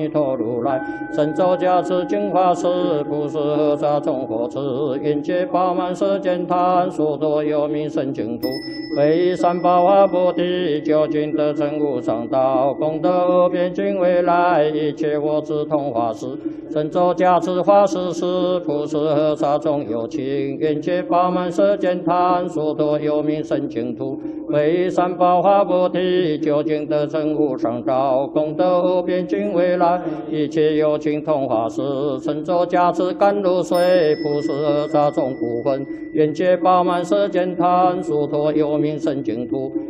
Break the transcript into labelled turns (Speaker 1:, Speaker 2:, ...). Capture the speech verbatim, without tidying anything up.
Speaker 1: 弥陀如来，神咒加持净法师，普施诃萨众佛慈，愿界饱满世间贪，所多有名圣净土，为三宝华菩提，究竟得成无上道，功德无边尽未来，一切佛智同法师，神咒加持法师时，普施诃萨众有情，愿界饱满世间贪，所多有名圣净土，为三宝华菩提，究竟得成无上道，功德无边尽未来，一切有情同法师，神咒加持甘露水，普施诃萨众苦分，愿界饱满世间贪，所多有名圣净土，